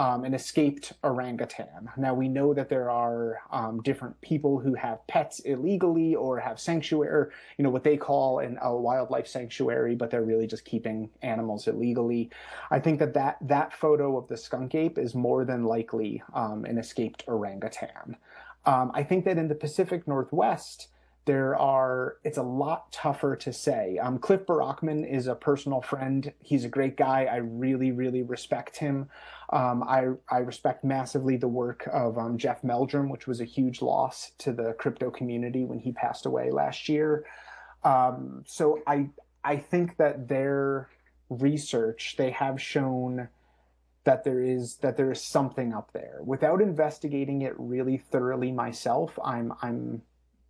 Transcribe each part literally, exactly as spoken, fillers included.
um, an escaped orangutan. Now, we know that there are um, different people who have pets illegally or have sanctuary, you know, what they call an, a wildlife sanctuary, but they're really just keeping animals illegally. I think that that, that photo of the skunk ape is more than likely um, an escaped orangutan. Um, I think that in the Pacific Northwest, there are, it's a lot tougher to say. Um, Cliff Barackman is a personal friend. He's a great guy. I really, really respect him. Um, I, I respect massively the work of um, Jeff Meldrum, which was a huge loss to the crypto community when he passed away last year. Um, so I, I think that their research, they have shown that there is that there is something up there. Without investigating it really thoroughly myself, I'm I'm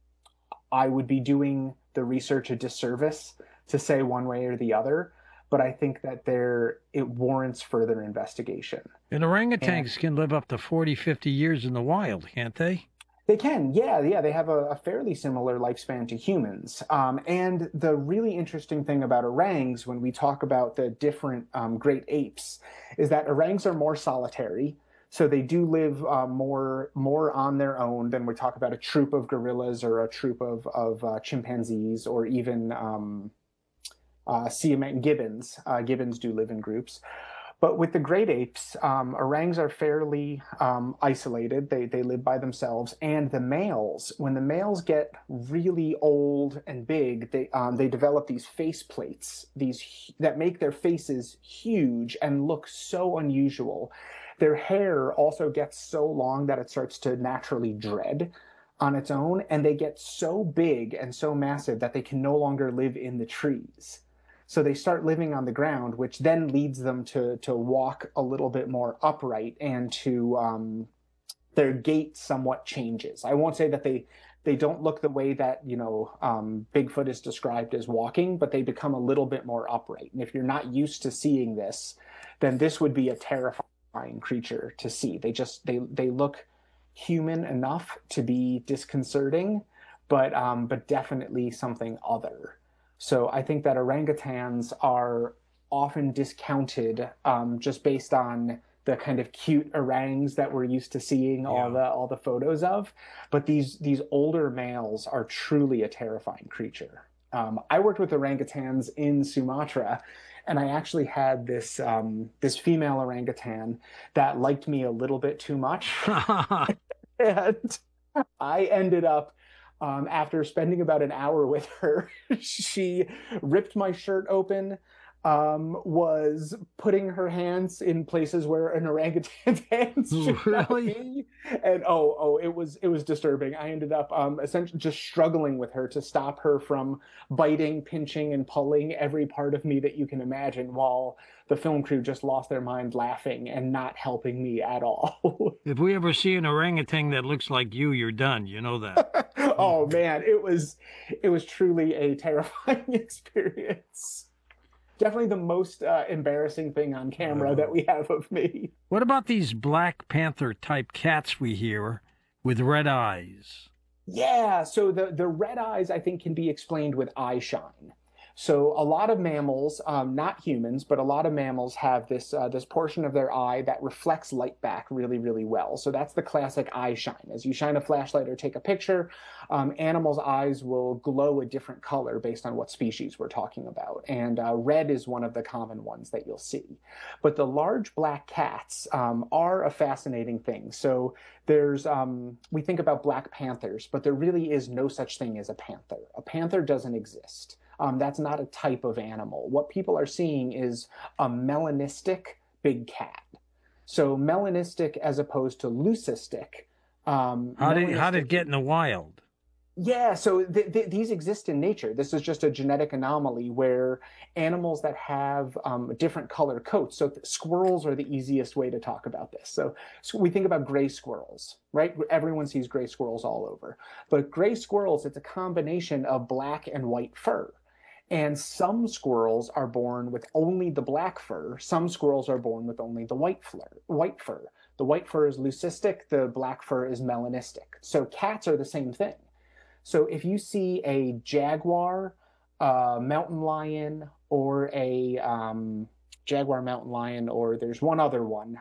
I would be doing the research a disservice to say one way or the other, but I think that there it warrants further investigation. And And orangutans can live up to forty, fifty years in the wild, can't they? they can, yeah, yeah. They have a, a fairly similar lifespan to humans. Um, and the really interesting thing about orangs, when we talk about the different um, great apes, is that orangs are more solitary. So they do live uh, more more on their own than we talk about a troop of gorillas or a troop of of uh, chimpanzees or even um, uh, Siamang gibbons. Uh, gibbons do live in groups. But with the great apes, um, orangs are fairly um, isolated. They they live by themselves, and the males, when the males get really old and big, they um, they develop these face plates, these that make their faces huge and look so unusual. Their hair also gets so long that it starts to naturally dread on its own, and they get so big and so massive that they can no longer live in the trees. So they start living on the ground, which then leads them to to walk a little bit more upright and to um, their gait somewhat changes. I won't say that they they don't look the way that you know um, Bigfoot is described as walking, but they become a little bit more upright. And if you're not used to seeing this, then this would be a terrifying creature to see. They just they they look human enough to be disconcerting, but um, but definitely something other. So I think that orangutans are often discounted um, just based on the kind of cute orangs that we're used to seeing all Yeah. the all the photos of. But these these older males are truly a terrifying creature. Um, I worked with orangutans in Sumatra, and I actually had this um, this female orangutan that liked me a little bit too much, and I ended up um, after spending about an hour with her, she ripped my shirt open, um, was putting her hands in places where an orangutan's hands should not Really? be, and oh, oh, it was it was disturbing. I ended up um, essentially just struggling with her to stop her from biting, pinching, and pulling every part of me that you can imagine, while the film crew just lost their mind laughing and not helping me at all. If we ever see an orangutan that looks like you, you're done. You know that. Oh man, it was it was truly a terrifying experience. Definitely the most uh, embarrassing thing on camera that Oh. we have of me. What about these Black Panther type cats we hear with red eyes? Yeah, so the the red eyes I think can be explained with eye shine. So a lot of mammals, um, not humans, but a lot of mammals have this uh, this portion of their eye that reflects light back really, really well. So that's the classic eye shine. As you shine a flashlight or take a picture, um, animals' eyes will glow a different color based on what species we're talking about. And uh, red is one of the common ones that you'll see. But the large black cats um, are a fascinating thing. So there's um, we think about black panthers, but there really is no such thing as a panther. A panther doesn't exist. Um, that's not a type of animal. What people are seeing is a melanistic big cat. So melanistic as opposed to leucistic. Um, How did how did melanistic it get in the wild? Yeah, so th th these exist in nature. This is just a genetic anomaly where animals that have um, different color coats. So th- squirrels are the easiest way to talk about this. So, so we think about gray squirrels, right? Everyone sees gray squirrels all over. But gray squirrels, it's a combination of black and white fur. And some squirrels are born with only the black fur. Some squirrels are born with only the white fur. White fur. The white fur is leucistic. The black fur is melanistic. So cats are the same thing. So if you see a jaguar, a mountain lion, or a um, jaguar, mountain lion, or there's one other one.